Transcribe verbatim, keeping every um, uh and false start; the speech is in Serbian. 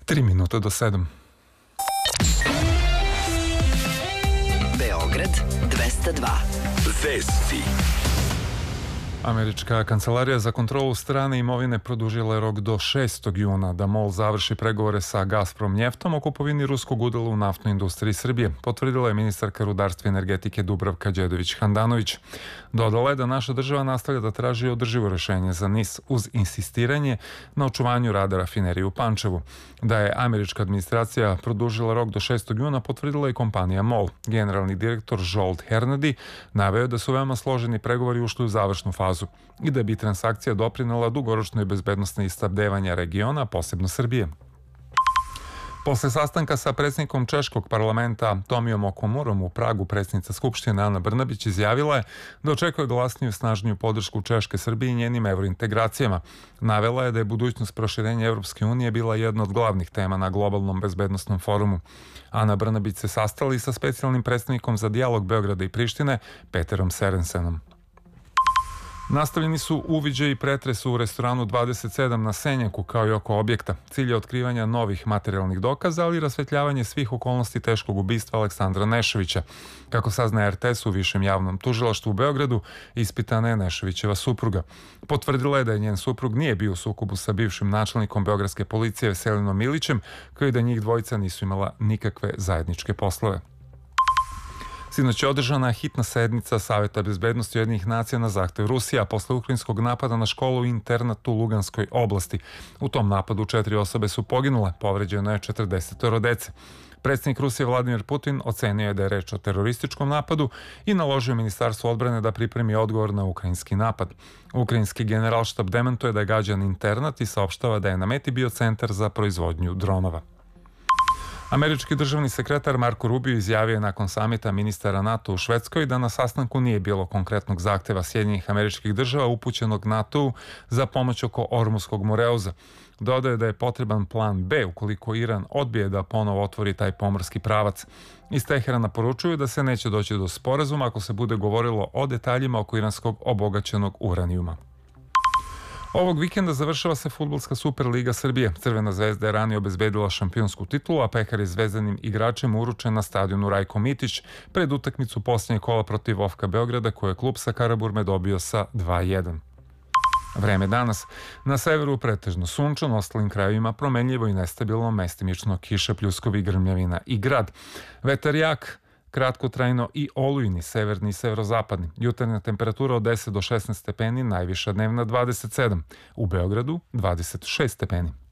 Tri minuta do sedam. Beograd dvesta dva. Vesti. Američka kancelarija za kontrolu strane imovine produžila je rok do šestog juna da MOL završi pregovore sa Gazprom njeftom o kupovini ruskog udela u naftnoj industriji Srbije, potvrdila je ministarka rudarstva i energetike Dubravka Đedović-Handanović. Dodala je da naša država nastavlja da traži održivo rešenje za N I S uz insistiranje na očuvanju rada rafinerije u Pančevu. Da je američka administracija produžila rok do šestog juna potvrdila i kompanija MOL. Generalni direktor Žolt Hernadi naveo je da su veoma složeni pregovori ušli u završnu fazu i da bi transakcija doprinela dugoročnoj bezbednosnoj snabdevanja regiona, posebno Srbije. Posle sastanka sa predsjednikom Češkog parlamenta Tomijom Okomorom u Pragu, predsjednica Skupštine Ana Brnabić izjavila je da očekuje glasniju i snažniju podršku Češke Srbiji i njenim evrointegracijama. Navela je da je budućnost proširenja Evropske unije bila jedna od glavnih tema na globalnom bezbednosnom forumu. Ana Brnabić se sastala i sa specijalnim predstavnikom za dijalog Beograda i Prištine Peterom Serensenom. Nastavljeni su uviđaji i pretres u restoranu dvadeset sedam na Senjaku kao i oko objekta. Cilj je otkrivanja novih materijalnih dokaza, ali i rasvetljavanje svih okolnosti teškog ubistva Aleksandra Nešovića. Kako saznaje R T S u Višem javnom tužilaštvu u Beogradu, ispitana je Nešovićeva supruga. Potvrdila je da je njen suprug nije bio u sukobu sa bivšim načelnikom beogradske policije Veselinom Milićem, kao i da njih dvojica nisu imala nikakve zajedničke poslove. Sinoć je održana hitna sednica Saveta bezbednosti Ujedinjenih nacija na zahtev Rusije, a posle ukrajinskog napada na školu i internat u Luganskoj oblasti. U tom napadu četiri osobe su poginule, povređeno je četrdesetoro dece. Predsjednik Rusije Vladimir Putin ocenio je da je reč o terorističkom napadu i naložio Ministarstvu odbrane da pripremi odgovor na ukrajinski napad. Ukrajinski generalštab dementuje da je gađan internat i saopštava da je na meti bio centar za proizvodnju dronova. Američki državni sekretar Marko Rubio izjavio je nakon samita ministara NATO u Švedskoj da na sastanku nije bilo konkretnog zahteva Sjedinjenih Američkih Država upućenog NATO-u za pomoć oko Ormuskog Moreuza. Dodao je da je potreban plan B ukoliko Iran odbije da ponovo otvori taj pomorski pravac. Iz Teherana poručuju da se neće doći do sporazuma ako se bude govorilo o detaljima oko iranskog obogaćenog uranijuma. Ovog vikenda završava se fudbalska Superliga Srbije. Crvena zvezda je ranije obezbedila šampionsku titulu, a Pekar je zvezdanim igračima uručen na stadionu Rajko Mitić pred utakmicu posljednjeg kola protiv Ofka Beograda, koje je klub sa Karaburme dobio sa dva jedan. Vreme danas. Na severu pretežno sunčano, ostalim krajevima promenljivo i nestabilno, mestimično kiša, pljuskovi, grmljavina i grad. Vetar jak, kratkotrajno i olujni, severni i severozapadni. Jutarnja temperatura od deset do šesnaest stepeni, najviša dnevna dvadeset sedam. U Beogradu dvadeset šest stepeni.